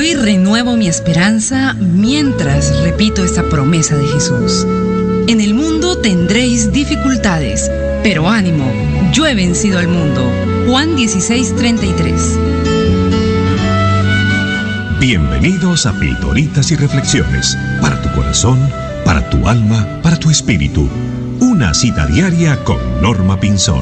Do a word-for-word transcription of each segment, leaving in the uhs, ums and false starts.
Hoy renuevo mi esperanza mientras repito esta promesa de Jesús. En el mundo tendréis dificultades, pero ánimo, yo he vencido al mundo. Juan dieciséis, treinta y tres. Bienvenidos a Pildoritas y Reflexiones, para tu corazón, para tu alma, para tu espíritu. Una cita diaria con Norma Pinzón.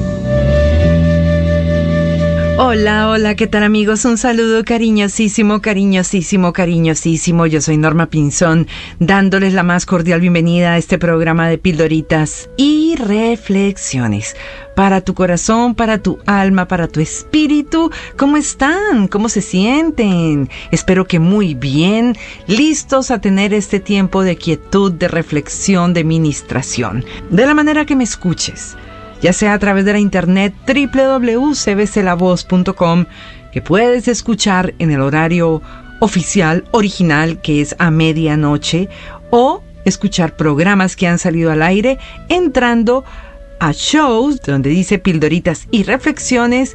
Hola, hola, ¿qué tal amigos? Un saludo cariñosísimo, cariñosísimo, cariñosísimo. Yo soy Norma Pinzón, dándoles la más cordial bienvenida a este programa de Pildoritas y Reflexiones. Para tu corazón, para tu alma, para tu espíritu. ¿Cómo están? ¿Cómo se sienten? Espero que muy bien, listos a tener este tiempo de quietud, de reflexión, de ministración. De la manera que me escuches, ya sea a través de la internet doble u doble u doble u punto c b c la voz punto com, que puedes escuchar en el horario oficial, original, que es a medianoche, o escuchar programas que han salido al aire entrando a shows donde dice Pildoritas y Reflexiones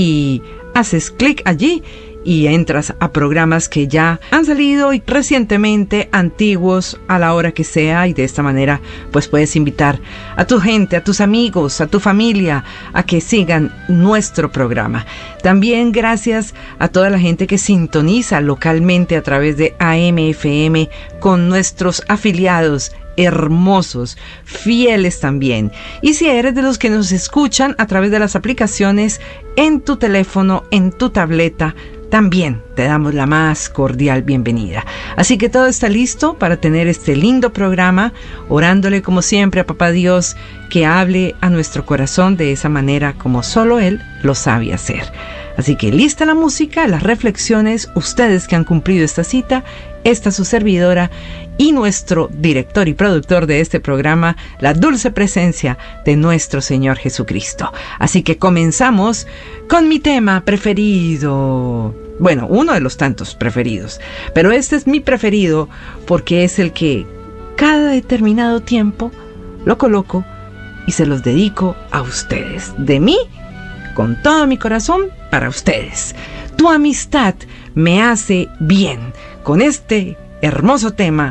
y haces clic allí y entras a programas que ya han salido y recientemente, antiguos, a la hora que sea, y de esta manera pues puedes invitar a tu gente, a tus amigos, a tu familia a que sigan nuestro programa. También gracias a toda la gente que sintoniza localmente a través de A M F M con nuestros afiliados hermosos, fieles también. Y si eres de los que nos escuchan a través de las aplicaciones en tu teléfono, en tu tableta, también te damos la más cordial bienvenida. Así que todo está listo para tener este lindo programa, orándole como siempre a Papá Dios que hable a nuestro corazón de esa manera como solo Él lo sabe hacer. Así que lista la música, las reflexiones, ustedes que han cumplido esta cita, esta su servidora y nuestro director y productor de este programa, la dulce presencia de nuestro Señor Jesucristo. Así que comenzamos con mi tema preferido. Bueno, uno de los tantos preferidos, pero este es mi preferido porque es el que cada determinado tiempo lo coloco y se los dedico a ustedes. De mí, con todo mi corazón, para ustedes. Tu amistad me hace bien. Con este hermoso tema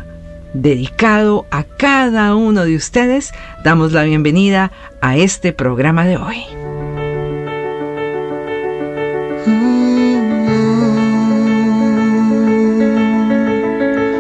dedicado a cada uno de ustedes, damos la bienvenida a este programa de hoy. Mm.